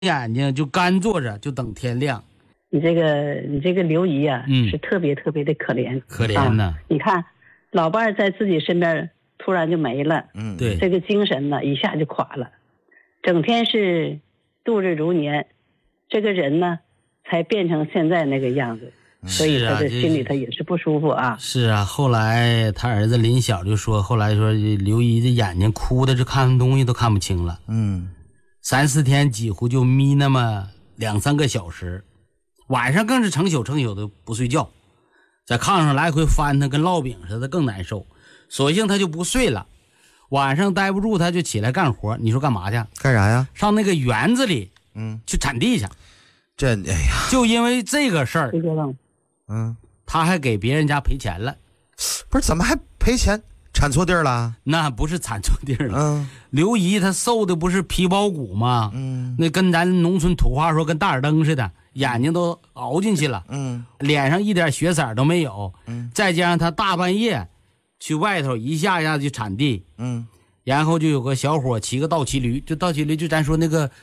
眼睛就干坐着，就等天亮。 你这个刘姨啊，是特别特别的可怜， 可怜呢。 你看，老伴儿在自己身边突然就没了， 对， 这个精神呢一下就垮了，整天是度日如年，这个人呢才变成现在那个样子。所以他的心里头也是不舒服啊。 是啊，后来他儿子林晓就说，后来说刘姨的眼睛哭的，这看东西都看不清了。3、4天几乎就眯那么2、3个小时，晚上更是成宿的不睡觉，在炕上来回翻腾，跟烙饼似的，更难受。索性他就不睡了，晚上待不住他就起来干活。你说干嘛去？ 干啥呀？ 上那个园子里，去铲地去。 哎呀， 就因为这个事儿。他还给别人家赔钱了。 不是，怎么还赔钱？铲错地儿了？ 那不是铲错地儿了。刘姨她瘦的不是皮包骨吗？那跟咱农村土话说跟大耳灯似的，眼睛都熬进去了。脸上一点血色都没有。再加上她大半夜去外头一下去铲地。然后就有个小伙骑个倒骑驴，就咱说那个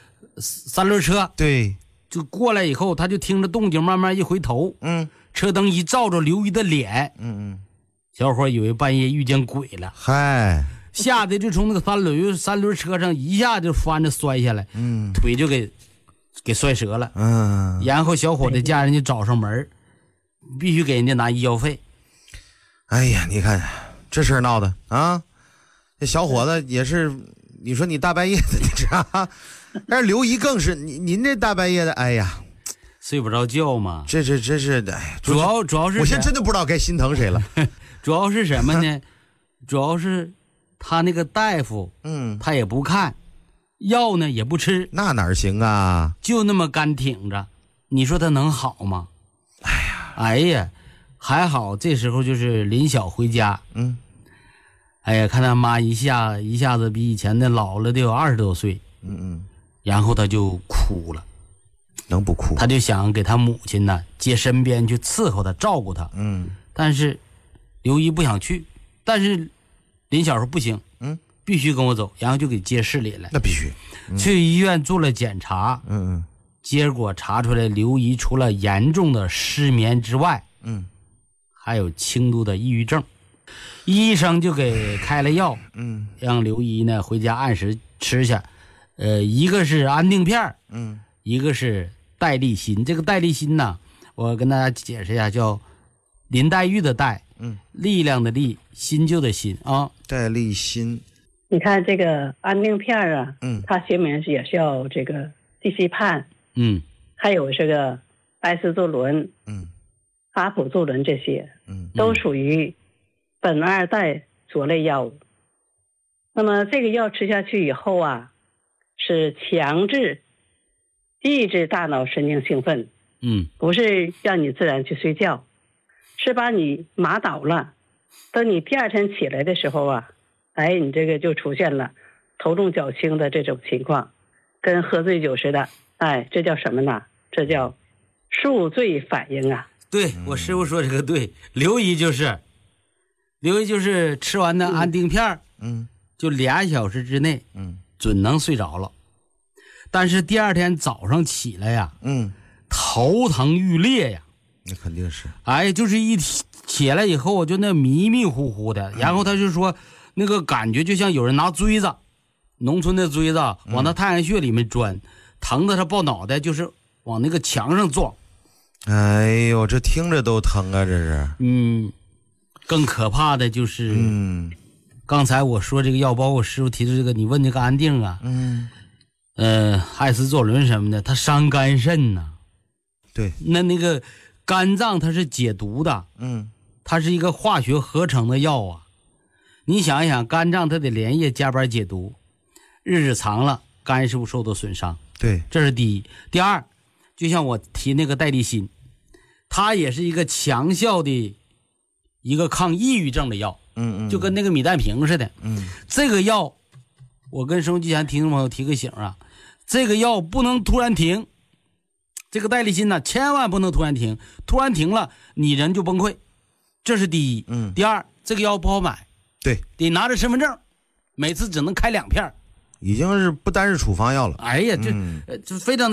3轮车。 对， 就过来以后，他就听着动静，慢慢一回头。车灯一照着刘姨的脸。小伙以为半夜遇见鬼了， 嗨， 吓得就从那个三轮车上一下就翻着摔下来，腿就给摔折了。然后小伙的家人就找上门，必须给人家拿医药费。 哎呀，你看这事儿闹的啊！这小伙子也是，你说你大半夜的，你知道？但是刘姨更是，您这大半夜的，哎呀， 睡不着觉嘛。 这是的，哎， 主要是我现在真的不知道该心疼谁了。 主要是什么呢？主要是他那个大夫，他也不看，药呢也不吃， 那哪行啊？ 就那么干挺着，你说他能好吗？哎呀，还好这时候就是林晓回家，哎呀，看他妈一下子比以前的老了得有20多岁，然后他就哭了。 能不哭？ 他就想给他母亲呢接身边去伺候他，照顾他。但是刘姨不想去，但是林晓说不行，必须跟我走，然后就给接市里了。 那必须。 去医院做了检查，结果查出来刘姨除了严重的失眠之外，还有轻度的抑郁症。医生就给开了药，让刘姨呢回家按时吃下。一个是安定片，一个是戴立新。这个戴立新呢，我跟大家解释一下，叫林黛玉的黛，力量的力，新旧的新啊。 戴立新， 你看这个安定片啊，它学名也是叫这个地西泮，还有这个艾司唑仑，阿普唑仑，这些，都属于苯二代佐类药物。那么这个药吃下去以后啊，是强制抑制大脑神经兴奋，不是让你自然去睡觉，是把你麻倒了。等你第2天起来的时候啊，你这个就出现了头重脚轻的这种情况，跟喝醉酒似的。这叫什么呢？这叫宿醉反应啊。 对，我师傅说这个对，刘姨就是吃完的安定片，就2小时之内，准能睡着了。但是第2天早上起来呀，头疼欲裂呀。 那肯定是。 就是一起来以后，我就那迷迷糊糊的，然后他就说，那个感觉就像有人拿锥子，农村的锥子往他太阳穴里面钻，疼的他抱脑袋，就是往那个墙上撞。 哎呦，这听着都疼啊，这是。 更可怕的就是，刚才我说这个药，包括我师傅提出这个，你问这个安定啊，艾司唑仑什么的，它伤肝肾呐。 对， 那个肝脏它是解毒的，它是一个化学合成的药啊。你想一想，肝脏它得连夜加班解毒，日子长了，肝是不是受到损伤？ 对， 这是第一。第二，就像我提那个戴立新，它也是一个强效的一个抗抑郁症的药，就跟那个米氮平似的。这个药，我跟收音机前听众朋友提个醒啊，这个药不能突然停，这个戴立新呢，千万不能突然停，突然停了，你人就崩溃，这是第一。第二，这个药不好买， 对， 得拿着身份证，每次只能开2片， 已经是不单是处方药了。 哎呀，这非常。